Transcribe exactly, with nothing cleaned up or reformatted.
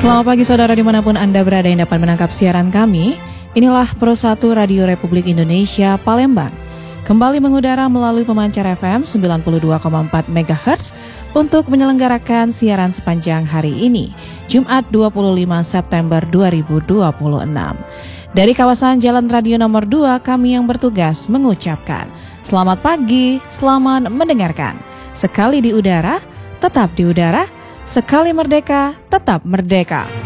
Selamat pagi saudara dimanapun Anda berada yang dapat menangkap siaran kami. Inilah Pro satu Radio Republik Indonesia Palembang. Kembali mengudara melalui pemancar F M sembilan puluh dua koma empat megahertz untuk menyelenggarakan siaran sepanjang hari ini, Jumat dua puluh lima September dua ribu dua puluh enam. Dari kawasan Jalan Radio nomor dua, kami yang bertugas mengucapkan selamat pagi, selamat mendengarkan. Sekali di udara, tetap di udara. Sekali merdeka, tetap merdeka.